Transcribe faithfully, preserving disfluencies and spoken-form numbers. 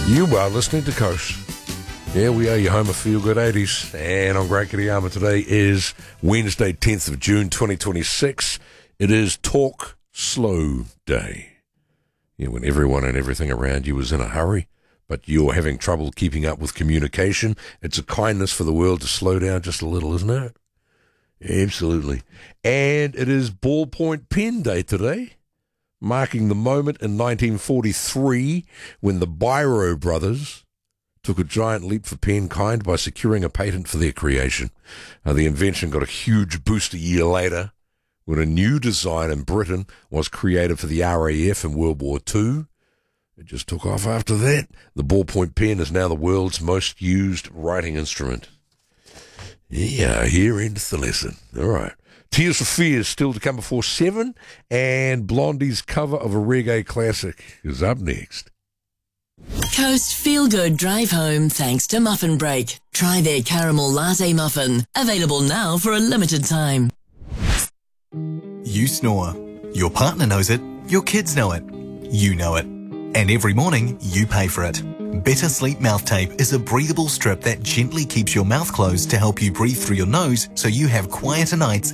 You are listening to Coast. Yeah, we are your home of Feel Good eighties. And on Great Kiriyama today is Wednesday, tenth of June, twenty twenty-six. It is Talk Slow Day. Yeah, when everyone and everything around you is in a hurry, but you're having trouble keeping up with communication, it's a kindness for the world to slow down just a little, isn't it? Absolutely. And it is Ballpoint Pen Day today, marking the moment in nineteen forty-three when the Biro brothers took a giant leap for penkind by securing a patent for their creation. Uh, the invention got a huge boost a year later when a new design in Britain was created for the R A F in World War Two. It just took off after that. The ballpoint pen is now the world's most used writing instrument. Yeah, here ends the lesson. All right. Tears for Fears still to come before seven, and Blondie's cover of a reggae classic is up next. Coast Feel Good Drive Home thanks to Muffin Break. Try their caramel latte muffin. Available now for a limited time. You snore. Your partner knows it. Your kids know it. You know it. And every morning, you pay for it. Better Sleep Mouth Tape is a breathable strip that gently keeps your mouth closed to help you breathe through your nose so you have quieter nights